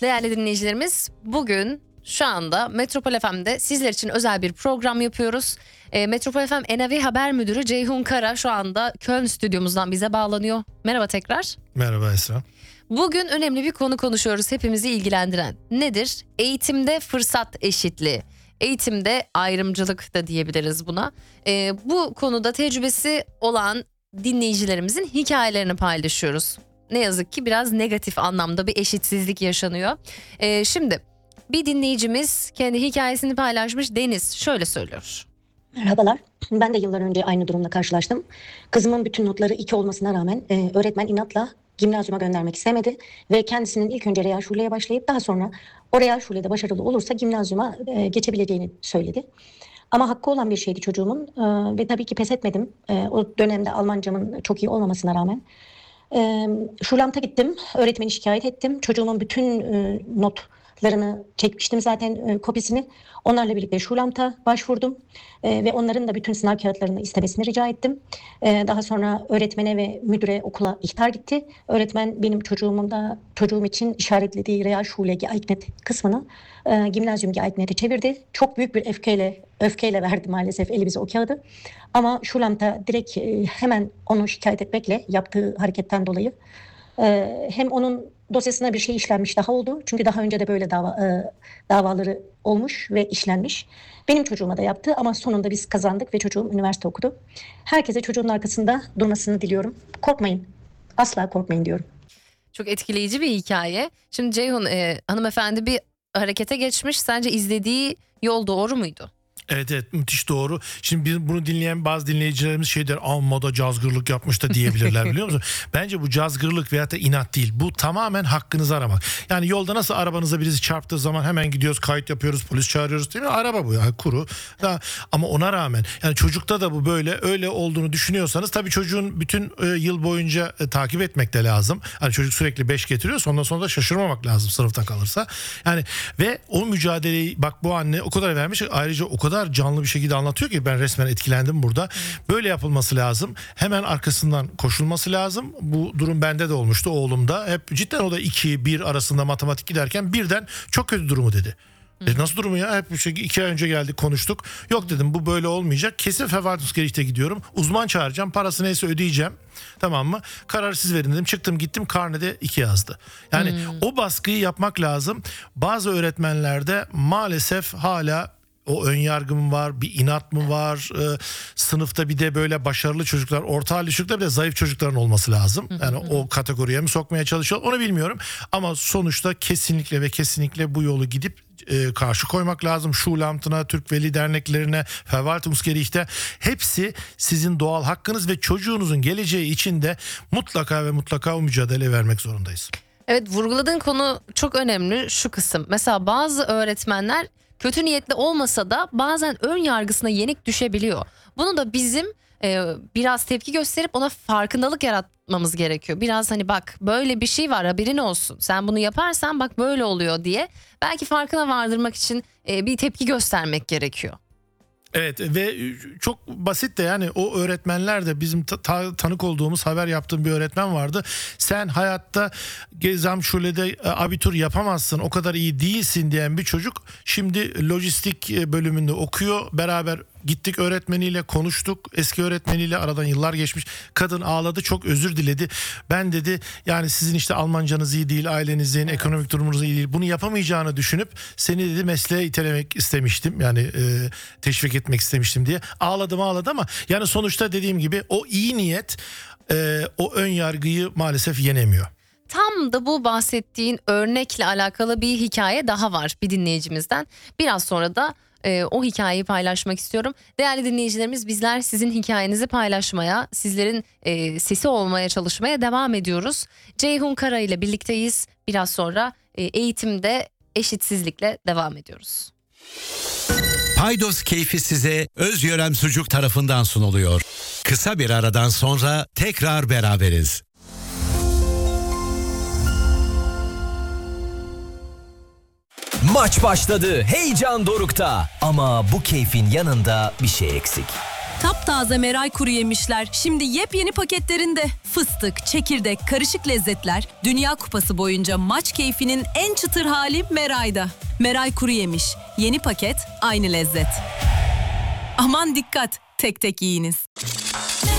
Değerli dinleyicilerimiz, bugün şu anda Metropol FM'de sizler için özel bir program yapıyoruz. Metropol FM NAV Haber Müdürü Ceyhun Kara şu anda Köln stüdyomuzdan bize bağlanıyor. Merhaba tekrar. Merhaba Esra. Bugün önemli bir konu konuşuyoruz, hepimizi ilgilendiren. Nedir? Eğitimde fırsat eşitliği. Eğitimde ayrımcılık da diyebiliriz buna. Bu konuda tecrübesi olan dinleyicilerimizin hikayelerini paylaşıyoruz. Ne yazık ki biraz negatif anlamda bir eşitsizlik yaşanıyor. Şimdi bir dinleyicimiz kendi hikayesini paylaşmış. Deniz şöyle söylüyor. Merhabalar. Ben de yıllar önce aynı durumla karşılaştım. Kızımın bütün notları 2 olmasına rağmen öğretmen inatla gimnazyuma göndermek istemedi. Ve kendisinin ilk önce Real Şule'ye başlayıp daha sonra o Real Şule'de başarılı olursa gimnazyuma geçebileceğini söyledi. Ama hakkı olan bir şeydi çocuğumun ve tabii ki pes etmedim. O dönemde Almancamın çok iyi olmamasına rağmen. Şulamta gittim, öğretmeni şikayet ettim. Çocuğumun bütün notlarını çekmiştim zaten kopisini. Onlarla birlikte Şulamta başvurdum ve onların da bütün sınav kağıtlarını istemesini rica ettim. Daha sonra öğretmene ve müdüre okula ihtar gitti. Öğretmen benim çocuğum için işaretlediği Real Schule geeignet kısmını gimnazyum geeignet'e çevirdi. Çok büyük bir öfkeyle verdi maalesef elimize o kağıdı. Ama Şulamta direkt hemen onu şikayet etmekle yaptığı hareketten dolayı hem onun dosyasına bir şey işlenmiş daha oldu. Çünkü daha önce de böyle davaları olmuş ve işlenmiş. Benim çocuğuma da yaptı ama sonunda biz kazandık ve çocuğum üniversite okudu. Herkese çocuğun arkasında durmasını diliyorum. Korkmayın. Asla korkmayın diyorum. Çok etkileyici bir hikaye. Şimdi Ceyhun, hanımefendi bir harekete geçmiş. Sence izlediği yol doğru muydu? Evet, müthiş doğru. Şimdi bunu dinleyen bazı dinleyicilerimiz şey der, amma da cazgırlık yapmış da diyebilirler, biliyor musun? Bence bu cazgırlık veyahut da inat değil. Bu tamamen hakkınızı aramak. Yani yolda nasıl arabanıza birisi çarptığı zaman hemen gidiyoruz, kayıt yapıyoruz, polis çağırıyoruz değil mi? Araba bu yani, kuru. Ama ona rağmen yani çocukta da bu böyle öyle olduğunu düşünüyorsanız tabii çocuğun bütün yıl boyunca takip etmek de lazım. Hani çocuk sürekli 5 getiriyor, ondan sonra da şaşırmamak lazım sınıfta kalırsa. Yani ve o mücadeleyi bak bu anne o kadar vermiş, ayrıca o kadar canlı bir şekilde anlatıyor ki ben resmen etkilendim burada. Böyle yapılması lazım. Hemen arkasından koşulması lazım. Bu durum bende de olmuştu, oğlumda. Hep cidden o da 2-1 arasında matematik giderken birden çok kötü durumu dedi. Nasıl durumu ya? Hep 2 ay önce geldik konuştuk. Yok dedim, bu böyle olmayacak. Kesin Verwaltungsgericht'e gidiyorum. Uzman çağıracağım. Parası neyse ödeyeceğim. Tamam mı? Karar siz verin dedim. Çıktım gittim, karnede 2 yazdı. Yani o baskıyı yapmak lazım. Bazı öğretmenlerde maalesef hala o ön yargı mı var, bir inat mı var? Sınıfta bir de böyle başarılı çocuklar, orta halli çocuklar, bir de zayıf çocukların olması lazım. Yani o kategoriye mi sokmaya çalışıyor onu bilmiyorum. Ama sonuçta kesinlikle ve kesinlikle bu yolu gidip karşı koymak lazım. Schulamt'ına, Türk Veli Derneklerine, Verwaltungsgericht'e, hepsi sizin doğal hakkınız ve çocuğunuzun geleceği için de mutlaka ve mutlaka o mücadele vermek zorundayız. Evet, vurguladığın konu çok önemli şu kısım. Mesela bazı öğretmenler kötü niyetli olmasa da bazen ön yargısına yenik düşebiliyor. Bunu da bizim biraz tepki gösterip ona farkındalık yaratmamız gerekiyor. Biraz hani bak böyle bir şey var, haberin olsun. Sen bunu yaparsan bak böyle oluyor diye. Belki farkına vardırmak için bir tepki göstermek gerekiyor. Evet ve çok basit de yani o öğretmenler de bizim tanık olduğumuz, haber yaptığım bir öğretmen vardı. Sen hayatta Gesamtschulede abitur yapamazsın, o kadar iyi değilsin diyen bir çocuk şimdi lojistik bölümünde okuyor. Beraber gittik, öğretmeniyle konuştuk. Eski öğretmeniyle aradan yıllar geçmiş. Kadın ağladı, çok özür diledi. Ben dedi yani sizin işte Almancanız iyi değil, ailenizin ekonomik durumunuz iyi değil. Bunu yapamayacağını düşünüp seni dedi mesleğe itelemek istemiştim. Yani teşvik etmek istemiştim diye. Ağladı ama yani sonuçta dediğim gibi o iyi niyet o ön yargıyı maalesef yenemiyor. Tam da bu bahsettiğin örnekle alakalı bir hikaye daha var bir dinleyicimizden. Biraz sonra da o hikayeyi paylaşmak istiyorum. Değerli dinleyicilerimiz, bizler sizin hikayenizi paylaşmaya, sizlerin sesi olmaya çalışmaya devam ediyoruz. Ceyhun Kara ile birlikteyiz. Biraz sonra eğitimde eşitsizlikle devam ediyoruz. Paydos keyfi size Özyörem Sucuk tarafından sunuluyor. Kısa bir aradan sonra tekrar beraberiz. Maç başladı, heyecan dorukta ama bu keyfin yanında bir şey eksik. Taptaze Meray kuru yemişler şimdi yepyeni paketlerinde. Fıstık, çekirdek, karışık lezzetler Dünya Kupası boyunca maç keyfinin en çıtır hali Meray'da. Meray kuru yemiş. Yeni paket, aynı lezzet. Aman dikkat, tek tek yiyiniz.